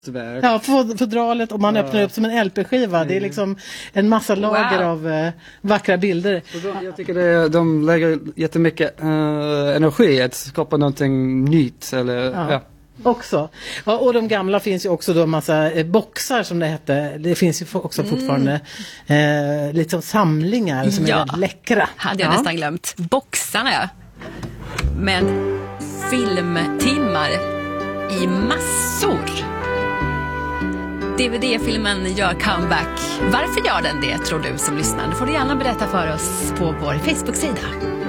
Ja, fodralet och man öppnar upp som en LP-skiva. Det är liksom en massa lager av vackra bilder. Jag tycker de lägger jättemycket energi att skapa någonting nytt. Eller, Också. Ja, och de gamla finns ju också då en massa boxar som det hette. Det finns ju också fortfarande lite samlingar som är väldigt läckra. Hade jag nästan glömt. Boxarna med filmtimmar i massor. DVD-filmen gör comeback. Varför gör den det, tror du som lyssnar? Det får du gärna berätta för oss på vår Facebook-sida.